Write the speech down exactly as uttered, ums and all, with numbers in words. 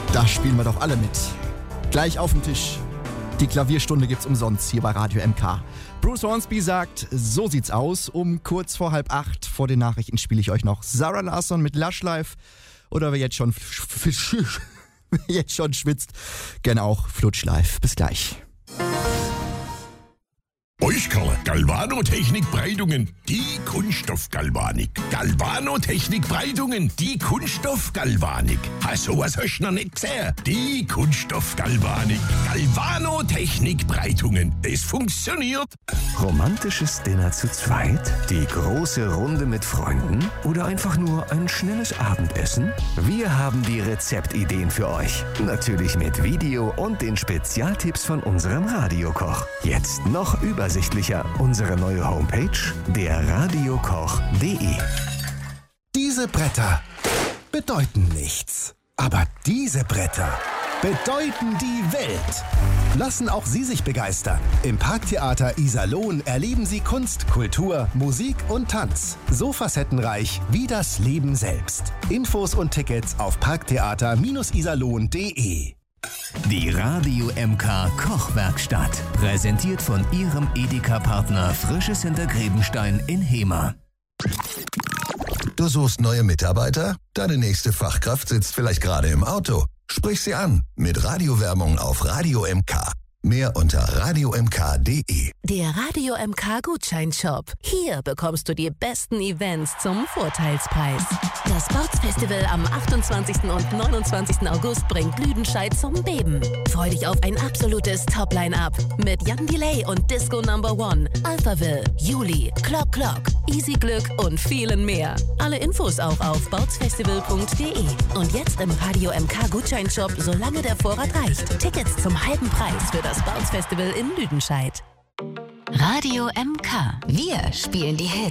Da spielen wir doch alle mit. Gleich auf dem Tisch. Die Klavierstunde gibt's umsonst hier bei Radio M K. Bruce Hornsby sagt, so sieht's aus. Um kurz vor halb acht vor den Nachrichten spiele ich euch noch Zara Larsson mit Lush Life. Oder wer jetzt schon, jetzt schon schwitzt, gerne auch Flutsch Live. Bis gleich. Euskala Galvanotechnik Breitungen, die Kunststoffgalvanik. Galvanotechnik Breitungen, die Kunststoffgalvanik. Hast sowas hast du noch nicht gesehen? Die Kunststoffgalvanik. Galvanotechnik Breitungen. Das funktioniert. Romantisches Dinner zu zweit? Die große Runde mit Freunden? Oder einfach nur ein schnelles Abendessen? Wir haben die Rezeptideen für euch. Natürlich mit Video und den Spezialtipps von unserem Radiokoch. Jetzt noch übersichtlicher unsere neue Homepage, der radiokoch punkt de. Diese Bretter bedeuten nichts. Aber diese Bretter bedeuten die Welt. Lassen auch Sie sich begeistern. Im Parktheater Iserlohn erleben Sie Kunst, Kultur, Musik und Tanz. So facettenreich wie das Leben selbst. Infos und Tickets auf parktheater Bindestrich iserlohn punkt de. Die Radio M K Kochwerkstatt. Präsentiert von Ihrem Edeka-Partner Frisches Hintergrebenstein in Hemer. Du suchst neue Mitarbeiter? Deine nächste Fachkraft sitzt vielleicht gerade im Auto. Sprich sie an mit Radiowerbung auf Radio M K. Mehr unter radio m k punkt de. Der Radio M K Gutscheinshop. Hier bekommst du die besten Events zum Vorteilspreis. Das Sportsfestival am achtundzwanzigsten und neunundzwanzigsten August bringt Lüdenscheid zum Beben. Freu dich auf ein absolutes Top-Line-Up mit Jan Delay und Disco Number One, Alphaville, Juli, Clock Clock, Easy Glück und vielen mehr. Alle Infos auch auf bautzfestival punkt de. Und jetzt im Radio M K Gutscheinshop, solange der Vorrat reicht. Tickets zum halben Preis für das Bautzfestival in Lüdenscheid. Radio M K. Wir spielen die Hits.